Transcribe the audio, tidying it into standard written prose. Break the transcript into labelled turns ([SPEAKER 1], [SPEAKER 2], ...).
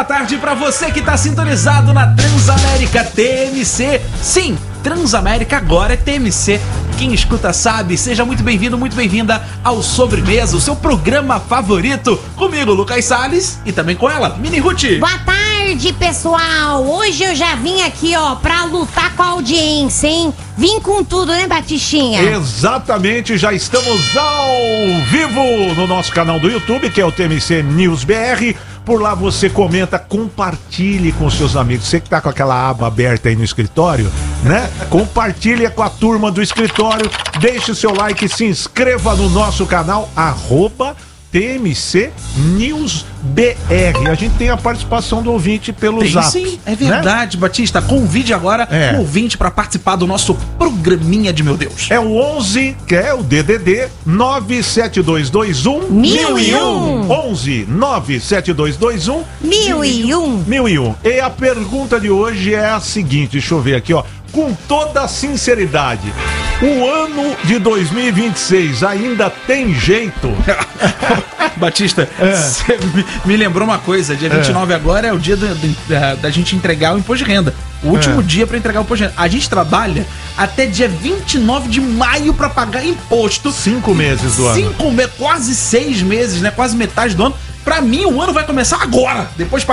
[SPEAKER 1] boa tarde pra você que tá sintonizado na Transamérica TMC. Sim, Transamérica agora é TMC. Quem escuta sabe. Seja muito bem-vindo, muito bem-vinda ao Sobremesa, o seu programa favorito. Comigo, Lucas Salles, e também com ela, Mini Ruth.
[SPEAKER 2] Boa tarde, pessoal. Hoje eu já vim aqui, ó, pra lutar com a audiência, hein? Vim com tudo, né, Batistinha?
[SPEAKER 3] Exatamente, já estamos ao vivo no nosso canal do YouTube, que é o TMC News BR. Por lá você comenta, compartilhe com seus amigos. Você que tá com aquela aba aberta aí no escritório, né? Compartilha com a turma do escritório, deixe o seu like, se inscreva no nosso canal, @TMC News BR. A gente tem a participação do ouvinte pelo
[SPEAKER 1] Tem,
[SPEAKER 3] Zap.
[SPEAKER 1] sim, é verdade, né? Batista. Convide agora o ouvinte para participar do nosso programinha de meu Deus.
[SPEAKER 3] É o 11, que é o DDD 97221 1001. 11 97221 1001. E a pergunta de hoje é a seguinte, deixa eu ver aqui, ó. Com toda sinceridade, o ano de 2026 ainda tem jeito?
[SPEAKER 1] Batista, você me lembrou uma coisa. Dia 29 agora é o dia da gente entregar o imposto de renda. O último dia pra entregar o imposto de renda. A gente trabalha até dia 29 de maio pra pagar imposto.
[SPEAKER 3] 5 meses do ano.
[SPEAKER 1] Quase 6 meses, né? Quase metade do ano. Pra mim, o ano vai começar agora. Depois de